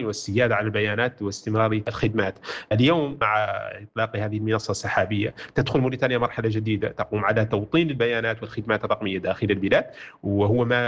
والسيادة على البيانات واستمرار الخدمات. اليوم مع إطلاق هذه المنصة السحابية تدخل موريتانيا مرحلة جديدة تقوم على توطين البيانات والخدمات الرقمية داخل البلاد، وهو ما